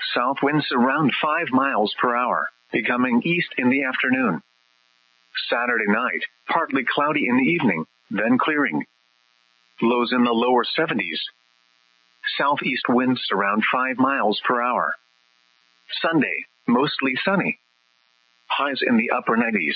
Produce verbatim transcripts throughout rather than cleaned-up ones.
South winds around five miles per hour, becoming east in the afternoon. Saturday night, partly cloudy in the evening, then clearing. Lows in the lower seventies. Southeast winds around five miles per hour. Sunday, mostly sunny. Highs in the upper nineties.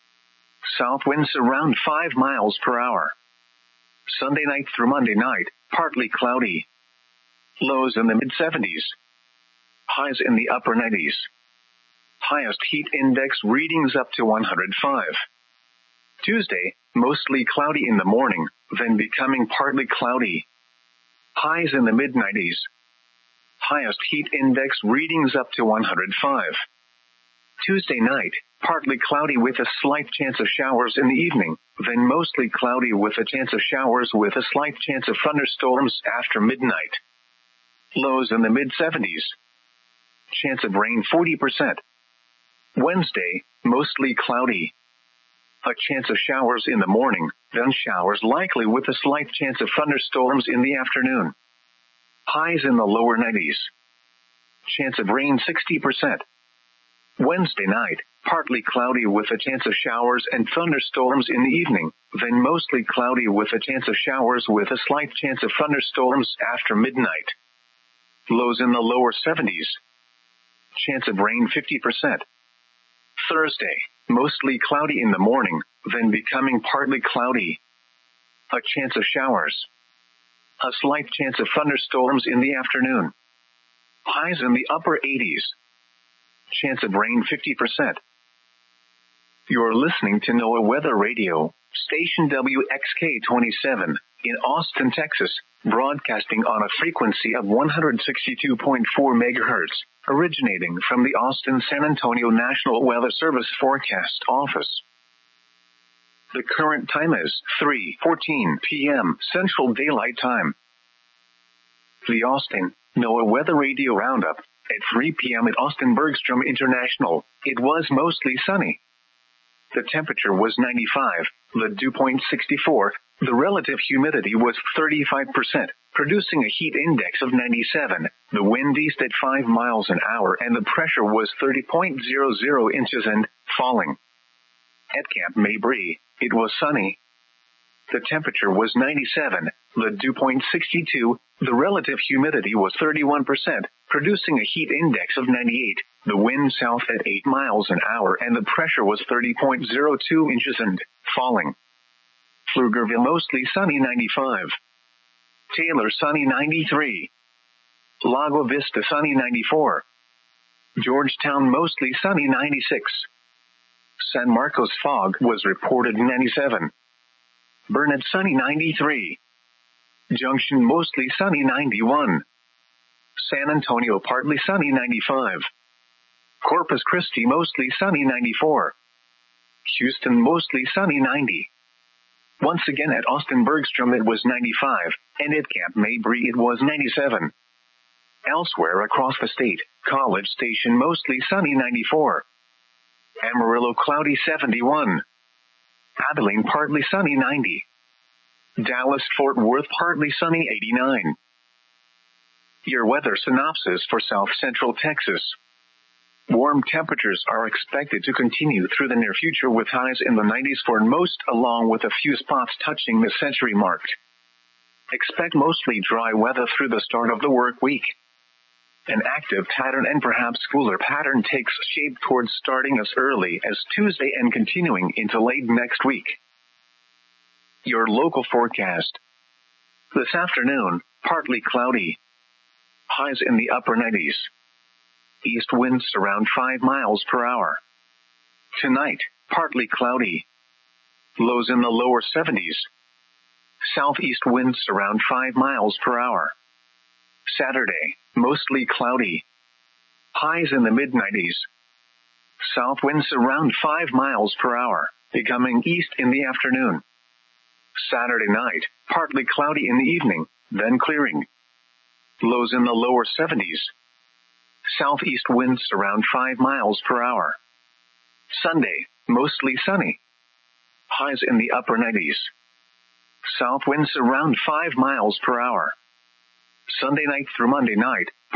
South winds around five miles per hour. Sunday night through Monday night, partly cloudy. Lows in the mid-seventies. Highs in the upper nineties. Highest heat index readings up to one hundred five. Tuesday, mostly cloudy in the morning, then becoming partly cloudy. Highs in the mid-nineties. Highest heat index readings up to one hundred five. Tuesday night, partly cloudy with a slight chance of showers in the evening, then mostly cloudy with a chance of showers with a slight chance of thunderstorms after midnight. Lows in the mid-seventies. Chance of rain forty percent. Wednesday, mostly cloudy. A chance of showers in the morning, then showers likely with a slight chance of thunderstorms in the afternoon. Highs in the lower nineties. Chance of rain sixty percent. Wednesday night, partly cloudy with a chance of showers and thunderstorms in the evening, then mostly cloudy with a chance of showers with a slight chance of thunderstorms after midnight. Lows in the lower seventies. Chance of rain fifty percent. Thursday, mostly cloudy in the morning, then becoming partly cloudy. A chance of showers. A slight chance of thunderstorms in the afternoon. Highs in the upper eighties. Chance of rain fifty percent. You're listening to NOAA Weather Radio, station W X K twenty-seven, in Austin, Texas, broadcasting on a frequency of one hundred sixty-two point four megahertz, originating from the Austin-San Antonio National Weather Service Forecast Office. The current time is three fourteen p.m. Central Daylight Time. The Austin NOAA Weather Radio Roundup. At three p.m. at Austin Bergstrom International, it was mostly sunny. The temperature was ninety-five, the dew point sixty-four, the relative humidity was thirty-five percent, producing a heat index of ninety-seven, the wind east at five miles an hour and the pressure was thirty point zero zero inches and falling. At Camp Mabry, it was sunny. The temperature was ninety-seven, the dew point sixty-two, the relative humidity was thirty-one percent, producing a heat index of ninety-eight, the wind south at eight miles an hour and the pressure was thirty point zero two inches and falling. Pflugerville mostly sunny ninety-five. Taylor sunny ninety-three. Lago Vista sunny ninety-four. Georgetown mostly sunny ninety-six. San Marcos fog was reported ninety-seven. Burnett sunny ninety-three. Junction mostly sunny ninety-one. San Antonio partly sunny ninety-five. Corpus Christi mostly sunny ninety-four. Houston mostly sunny ninety. Once again at Austin Bergstrom it was ninety-five, and at Camp Mabry it was ninety-seven. Elsewhere across the state, College Station mostly sunny ninety-four. Amarillo cloudy seventy-one. Abilene partly sunny ninety. Dallas-Fort Worth partly sunny eighty-nine. Your weather synopsis for South Central Texas. Warm temperatures are expected to continue through the near future with highs in the nineties for most, along with a few spots touching the century mark. Expect mostly dry weather through the start of the work week. An active pattern and perhaps cooler pattern takes shape towards starting as early as Tuesday and continuing into late next week. Your local forecast. This afternoon, partly cloudy. Highs in the upper nineties. East winds around five miles per hour. Tonight, partly cloudy. Lows in the lower seventies. Southeast winds around five miles per hour. Saturday, mostly cloudy. Highs in the mid nineties. South winds around five miles per hour, becoming east in the afternoon. Saturday night, partly cloudy in the evening, then clearing. Lows in the lower seventies. Southeast winds around five miles per hour. Sunday, mostly sunny. Highs in the upper nineties. South winds around five miles per hour. Sunday night through Monday night,